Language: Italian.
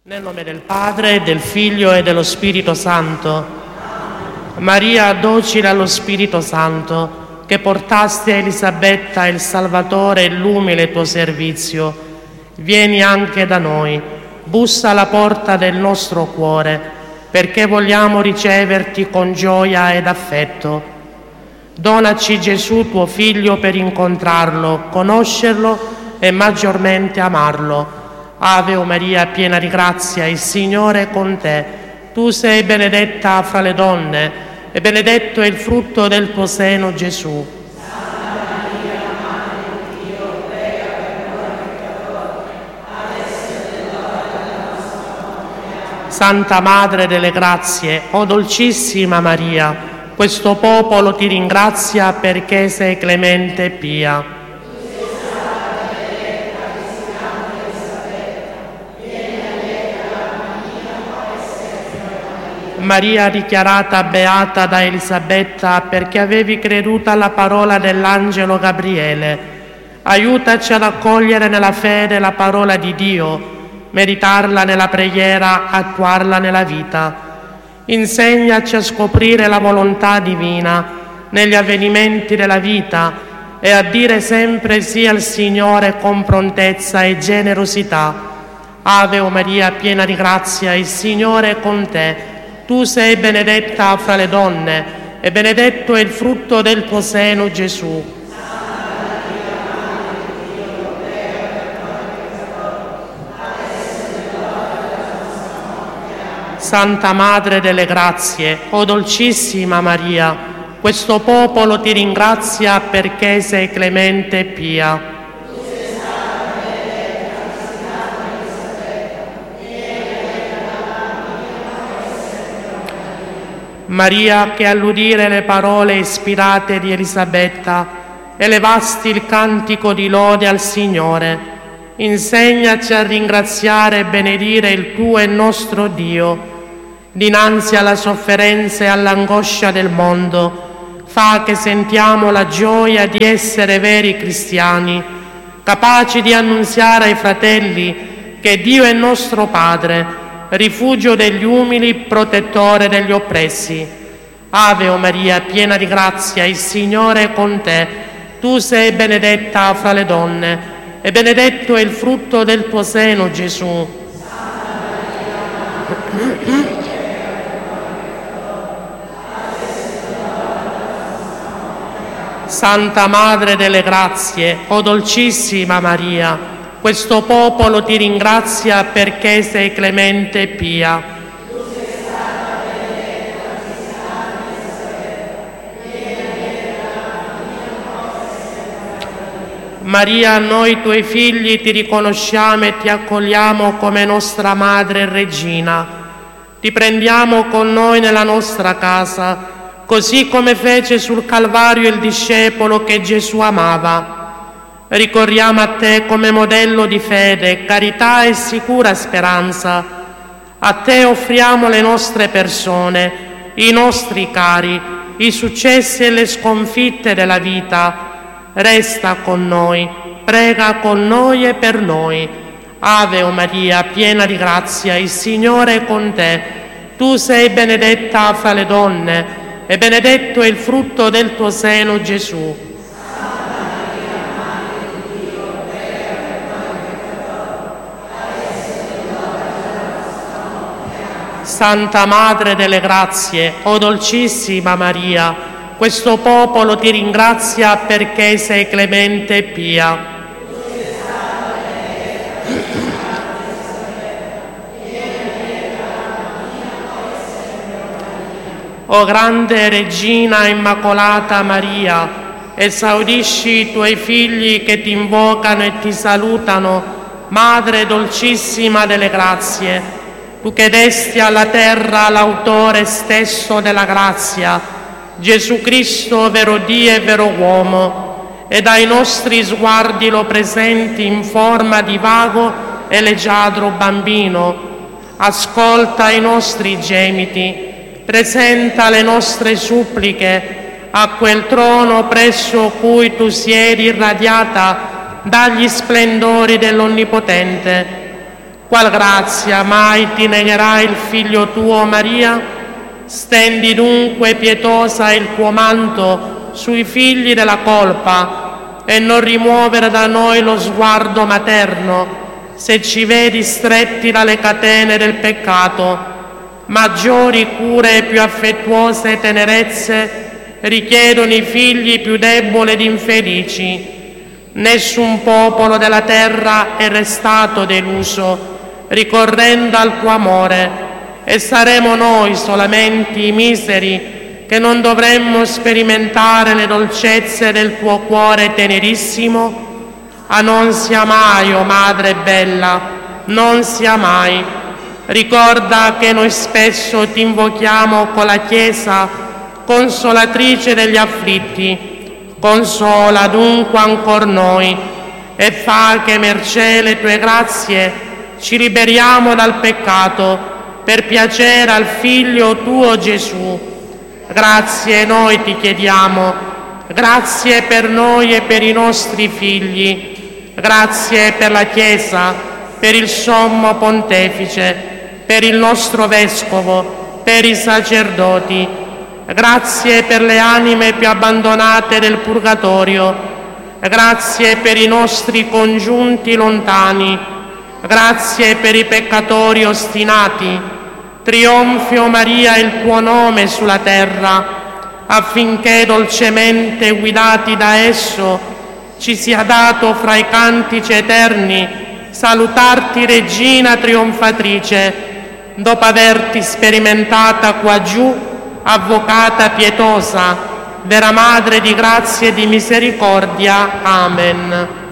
Nel nome del Padre, del Figlio e dello Spirito Santo. Maria, docile allo Spirito Santo, che portasti a Elisabetta il Salvatore e l'umile tuo servizio, vieni anche da noi, bussa alla porta del nostro cuore, perché vogliamo riceverti con gioia ed affetto. Donaci Gesù tuo Figlio per incontrarlo, conoscerlo e maggiormente amarlo. Ave o Maria, piena di grazia, il Signore è con te. Tu sei benedetta fra le donne e benedetto è il frutto del tuo seno, Gesù. Santa Maria, Madre di Dio, prega per noi peccatori, adesso è l'ora della nostra morte. Santa Madre delle Grazie, o dolcissima Maria, questo popolo ti ringrazia perché sei clemente e pia. Maria, dichiarata beata da Elisabetta perché avevi creduto alla parola dell'angelo Gabriele, aiutaci ad accogliere nella fede la parola di Dio, meditarla nella preghiera, attuarla nella vita. Insegnaci a scoprire la volontà divina negli avvenimenti della vita e a dire sempre sì al Signore con prontezza e generosità. Ave o Maria, piena di grazia, il Signore è con te. Tu sei benedetta fra le donne e benedetto è il frutto del tuo seno, Gesù. Santa Maria, Madre di Dio, prega per noi peccatori, adesso è l'ora della nostra morte. Santa Madre delle Grazie, o dolcissima Maria, questo popolo ti ringrazia perché sei clemente e pia. Maria, che all'udire le parole ispirate di Elisabetta elevasti il cantico di lode al Signore, insegnaci a ringraziare e benedire il tuo e nostro Dio. Dinanzi alla sofferenza e all'angoscia del mondo, fa che sentiamo la gioia di essere veri cristiani, capaci di annunziare ai fratelli che Dio è nostro Padre, rifugio degli umili, protettore degli oppressi. Ave o Maria, piena di grazia, il Signore è con te. Tu sei benedetta fra le donne e benedetto è il frutto del tuo seno, Gesù. Santa Madre delle Grazie, o dolcissima Maria, questo popolo ti ringrazia perché sei clemente e pia. Tu sei stata benedetta fra Maria, noi tuoi figli ti riconosciamo e ti accogliamo come nostra Madre e Regina. Ti prendiamo con noi nella nostra casa, così come fece sul Calvario il discepolo che Gesù amava. Ricorriamo a te come modello di fede, carità e sicura speranza. A te offriamo le nostre persone, i nostri cari, i successi e le sconfitte della vita. Resta con noi, prega con noi e per noi. Ave o Maria, piena di grazia, il Signore è con te. Tu sei benedetta fra le donne e benedetto è il frutto del tuo seno, Gesù. Santa Madre delle Grazie, o dolcissima Maria, questo popolo ti ringrazia perché sei clemente e pia. O grande Regina Immacolata Maria, esaudisci i tuoi figli che ti invocano e ti salutano, Madre dolcissima delle grazie. Tu che desti alla terra l'autore stesso della grazia, Gesù Cristo, vero Dio e vero uomo, e dai nostri sguardi lo presenti in forma di vago e leggiadro bambino. Ascolta i nostri gemiti, presenta le nostre suppliche a quel trono presso cui tu siedi irradiata dagli splendori dell'Onnipotente. Qual grazia mai ti negherà il Figlio tuo, Maria? Stendi dunque pietosa il tuo manto sui figli della colpa e non rimuovere da noi lo sguardo materno se ci vedi stretti dalle catene del peccato. Maggiori cure e più affettuose tenerezze richiedono i figli più deboli ed infelici. Nessun popolo della terra è restato deluso ricorrendo al tuo amore, e saremo noi solamente i miseri che non dovremmo sperimentare le dolcezze del tuo cuore tenerissimo? Ah, non sia mai, o Madre bella, non sia mai. Ricorda che noi spesso ti invochiamo con la Chiesa, consolatrice degli afflitti. Consola dunque ancor noi e fa che, mercé le tue grazie, ci liberiamo dal peccato per piacere al Figlio tuo Gesù. Grazie noi ti chiediamo, grazie per noi e per i nostri figli, grazie per la Chiesa, per il Sommo Pontefice, per il nostro Vescovo, per i sacerdoti. Grazie per le anime più abbandonate del Purgatorio, grazie per i nostri congiunti lontani, grazie per i peccatori ostinati. Trionfi, o Maria, il tuo nome sulla terra, affinché dolcemente guidati da esso ci sia dato fra i cantici eterni salutarti, Regina trionfatrice, dopo averti sperimentata qua giù, avvocata pietosa, vera Madre di grazia e di misericordia. Amen.